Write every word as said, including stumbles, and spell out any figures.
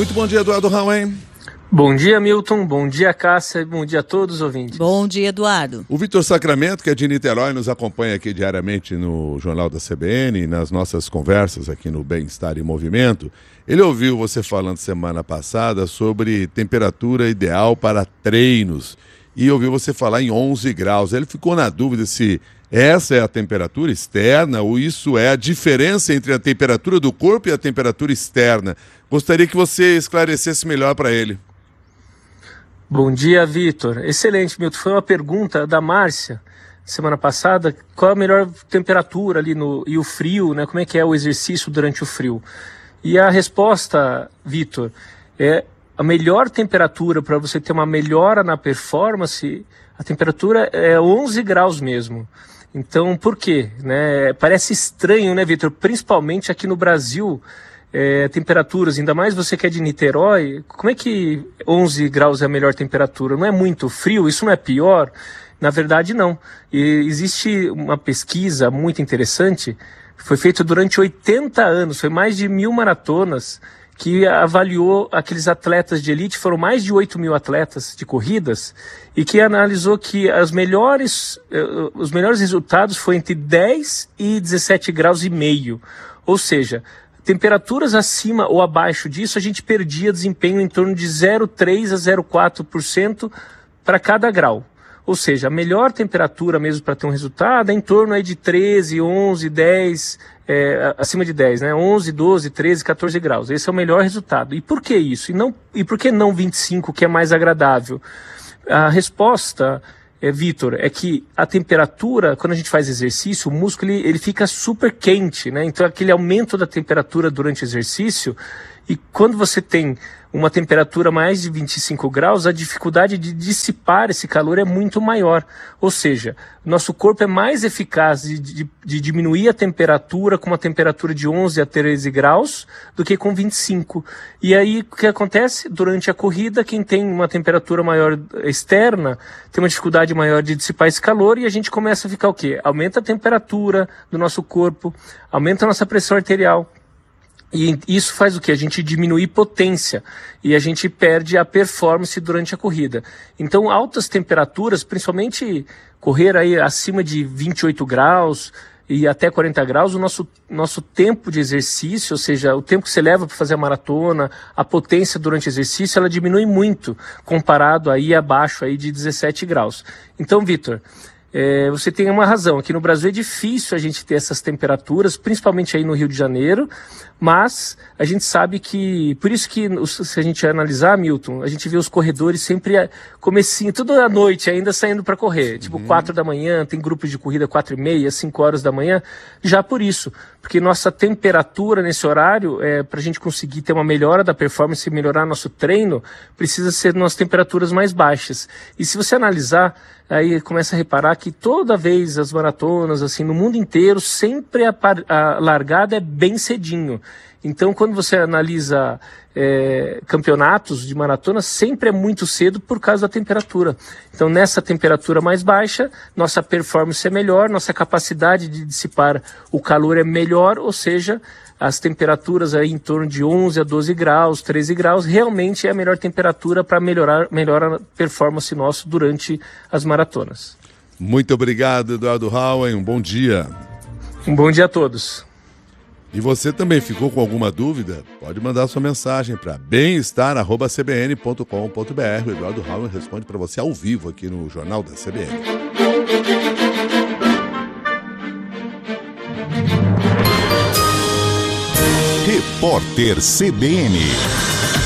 Muito bom dia, Eduardo Rauen. Bom dia, Milton. Bom dia, Cássia. Bom dia a todos os ouvintes. Bom dia, Eduardo. O Vitor Sacramento, que é de Niterói, nos acompanha aqui diariamente no Jornal da C B N e nas nossas conversas aqui no Bem-Estar em Movimento. Ele ouviu você falando semana passada sobre temperatura ideal para treinos e ouviu você falar em onze graus. Ele ficou na dúvida se essa é a temperatura externa ou isso é a diferença entre a temperatura do corpo e a temperatura externa. Gostaria que você esclarecesse melhor para ele. Bom dia, Vitor. Excelente, Milton. Foi uma pergunta da Márcia, semana passada, qual a melhor temperatura ali no, e o frio, né? Como é que é o exercício durante o frio? E a resposta, Vitor, é a melhor temperatura para você ter uma melhora na performance, a temperatura é onze graus mesmo. Então, por quê? Né? Parece estranho, né, Vitor? Principalmente aqui no Brasil, É, temperaturas, ainda mais você que é de Niterói, como é que onze graus é a melhor temperatura? Não é muito frio? Isso não é pior? Na verdade, não. E existe uma pesquisa muito interessante, foi feita durante oitenta anos, foi mais de mil maratonas, que avaliou aqueles atletas de elite, foram mais de oito mil atletas de corridas, e que analisou que as melhores, os melhores resultados foram entre dez e dezessete graus e meio, ou seja, temperaturas acima ou abaixo disso, a gente perdia desempenho em torno de zero vírgula três por cento a zero vírgula quatro por cento para cada grau. Ou seja, a melhor temperatura mesmo para ter um resultado é em torno aí de treze, onze, dez, é, acima de dez, né? onze, doze, treze, quatorze graus. Esse é o melhor resultado. E por que isso? E, não, e por que não vinte e cinco, que é mais agradável? A resposta, é, Vitor, é que a temperatura, quando a gente faz exercício, o músculo ele, ele fica super quente, né? Então aquele aumento da temperatura durante o exercício, e quando você tem uma temperatura mais de vinte e cinco graus, a dificuldade de dissipar esse calor é muito maior. Ou seja, nosso corpo é mais eficaz de, de, de diminuir a temperatura com uma temperatura de onze a treze graus do que com vinte e cinco. E aí o que acontece? Durante a corrida, quem tem uma temperatura maior externa tem uma dificuldade maior de dissipar esse calor e a gente começa a ficar o quê? Aumenta a temperatura do nosso corpo, aumenta a nossa pressão arterial. E isso faz o quê? A gente diminuir potência e a gente perde a performance durante a corrida. Então, altas temperaturas, principalmente correr aí acima de vinte e oito graus e até quarenta graus, o nosso, nosso tempo de exercício, ou seja, o tempo que você leva para fazer a maratona, a potência durante o exercício, ela diminui muito comparado aí abaixo aí de dezessete graus. Então, Vitor, É, você tem uma razão, aqui no Brasil é difícil a gente ter essas temperaturas, principalmente aí no Rio de Janeiro, mas a gente sabe que, por isso que se a gente analisar, Milton, a gente vê os corredores sempre comecinho, toda a noite ainda saindo para correr, uhum. Tipo quatro da manhã, tem grupos de corrida quatro e meia, cinco horas da manhã, já por isso, porque nossa temperatura nesse horário, é, para a gente conseguir ter uma melhora da performance e melhorar nosso treino, precisa ser nas temperaturas mais baixas. E se você analisar, aí começa a reparar que toda vez as maratonas, assim, no mundo inteiro, sempre a, par, a largada é bem cedinho. Então, quando você analisa é, campeonatos de maratona, sempre é muito cedo por causa da temperatura. Então, nessa temperatura mais baixa, nossa performance é melhor, nossa capacidade de dissipar o calor é melhor, ou seja, as temperaturas aí em torno de onze a doze graus, treze graus, realmente é a melhor temperatura para melhorar, melhorar a performance nossa durante as maratonas. Muito obrigado, Eduardo Rauen. Um bom dia. Um bom dia a todos. E você também ficou com alguma dúvida? Pode mandar sua mensagem para bem-estar arroba c b n ponto com ponto b r. O Eduardo Rauen responde para você ao vivo aqui no Jornal da C B N. Repórter C B N.